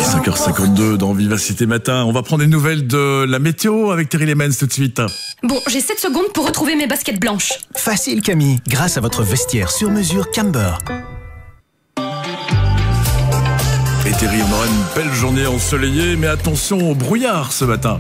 5h52 dans Vivacité Matin. On va prendre des nouvelles de la météo avec Thierry Lemens tout de suite. Bon, j'ai 7 secondes pour retrouver mes baskets blanches. Facile Camille, grâce à votre vestiaire sur mesure Camber. Et Thierry, on aura une belle journée ensoleillée, mais attention au brouillard ce matin.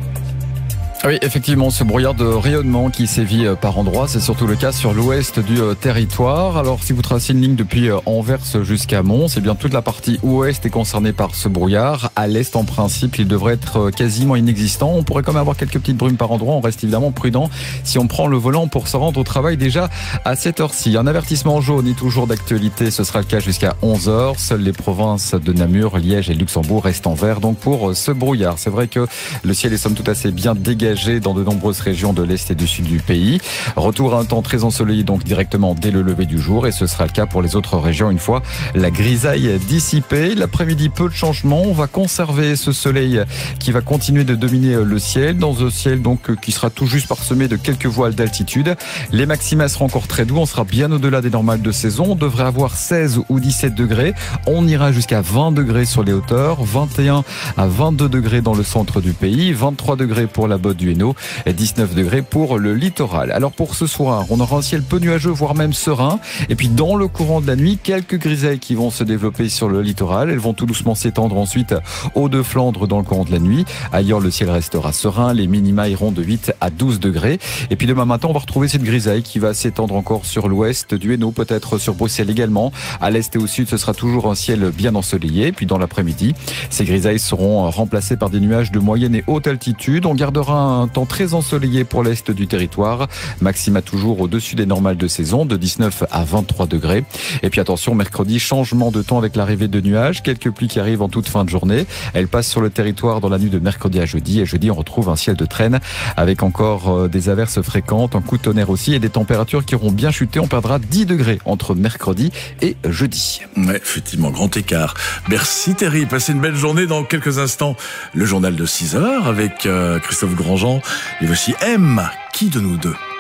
Oui, effectivement, ce brouillard de rayonnement qui sévit par endroits, c'est surtout le cas sur l'ouest du territoire. Alors, si vous tracez une ligne depuis Anvers jusqu'à Mons, c'est bien toute la partie ouest est concernée par ce brouillard. À l'est, en principe, il devrait être quasiment inexistant. On pourrait quand même avoir quelques petites brumes par endroits. On reste évidemment prudent si on prend le volant pour se rendre au travail déjà à cette heure-ci. Un avertissement jaune est toujours d'actualité. Ce sera le cas jusqu'à 11h. Seules les provinces de Namur, Liège et Luxembourg restent en vert. Donc, pour ce brouillard, c'est vrai que le ciel est somme toute assez bien dégagé dans de nombreuses régions de l'Est et du Sud du pays. Retour à un temps très ensoleillé donc directement dès le lever du jour et ce sera le cas pour les autres régions une fois la grisaille dissipée. L'après-midi, peu de changements. On va conserver ce soleil qui va continuer de dominer le ciel dans un ciel donc qui sera tout juste parsemé de quelques voiles d'altitude. Les maxima seront encore très doux. On sera bien au-delà des normales de saison. On devrait avoir 16 ou 17 degrés. On ira jusqu'à 20 degrés sur les hauteurs, 21 à 22 degrés dans le centre du pays, 23 degrés pour la Botte du Hainaut et 19 degrés pour le littoral. Alors pour ce soir, on aura un ciel peu nuageux, voire même serein. Et puis dans le courant de la nuit, quelques grisailles qui vont se développer sur le littoral. Elles vont tout doucement s'étendre ensuite aux de Flandre dans le courant de la nuit. Ailleurs, le ciel restera serein. Les minima iront de 8 à 12 degrés. Et puis demain matin, on va retrouver cette grisaille qui va s'étendre encore sur l'ouest du Hainaut, peut-être sur Bruxelles également. À l'est et au sud, ce sera toujours un ciel bien ensoleillé. Puis dans l'après-midi, ces grisailles seront remplacées par des nuages de moyenne et haute altitude. On gardera un temps très ensoleillé pour l'est du territoire. Maxima toujours au-dessus des normales de saison, de 19 à 23 degrés. Et puis attention, mercredi, changement de temps avec l'arrivée de nuages. Quelques pluies qui arrivent en toute fin de journée. Elles passent sur le territoire dans la nuit de mercredi à jeudi. Et jeudi, on retrouve un ciel de traîne avec encore des averses fréquentes, un coup de tonnerre aussi et des températures qui auront bien chuté. On perdra 10 degrés entre mercredi et jeudi. Ouais, effectivement, grand écart. Merci Thierry. Passez une belle journée. Dans quelques instants, le journal de 6h avec Christophe Grandjean. Et voici M, qui de nous deux?